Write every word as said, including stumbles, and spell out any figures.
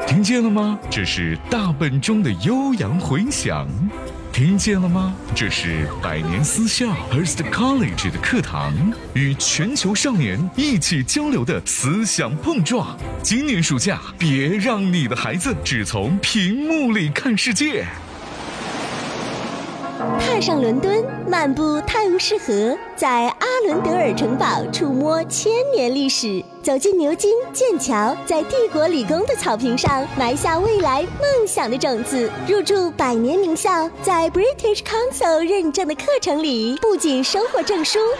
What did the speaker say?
听见了吗？这是大本钟的悠扬回响。听见了吗？这是百年私校 Hearst College 的课堂，与全球少年一起交流的思想碰撞。今年暑假，别让你的孩子只从屏幕里看世界。 踏上伦敦，漫步泰晤士河，在阿伦德尔城堡触摸千年历史，走进牛津、剑桥，在帝国理工的草坪上埋下未来梦想的种子，入驻百年名校，在 British Council 认证的课程里，不仅收获证书，